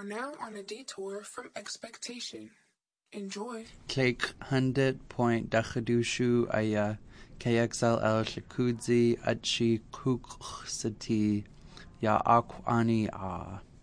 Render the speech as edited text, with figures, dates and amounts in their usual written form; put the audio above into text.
now on a detour from expectation. Enjoy. Clake 100.10 aya KXLL Shakudzi Achi Kuksati Ya Akwani A.